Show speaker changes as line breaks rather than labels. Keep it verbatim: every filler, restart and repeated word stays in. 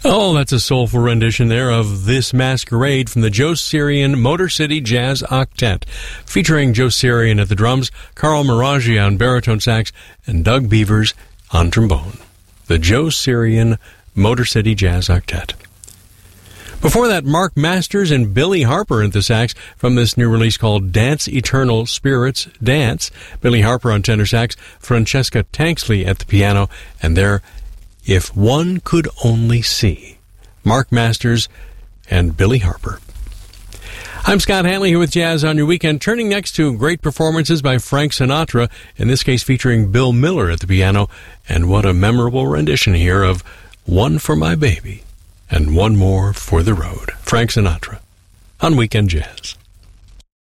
Oh, that's a soulful rendition there of This Masquerade from the Joe Sirian Motor City Jazz Octet, featuring Joe Sirian at the drums, Carl Miraggi on baritone sax, and Doug Beavers on trombone. The Joe Sirian Motor City Jazz Octet. Before that, Mark Masters and Billy Harper at the sax from this new release called Dance Eternal Spirits Dance. Billy Harper on tenor sax, Francesca Tanksley at the piano, and their If One Could Only See. Mark Masters and Billy Harper. I'm Scott Hanley here with Jazz on Your Weekend, turning next to great performances by Frank Sinatra, in this case featuring Bill Miller at the piano, and what a memorable rendition here of One for My Baby and One More for the Road. Frank Sinatra on Weekend Jazz.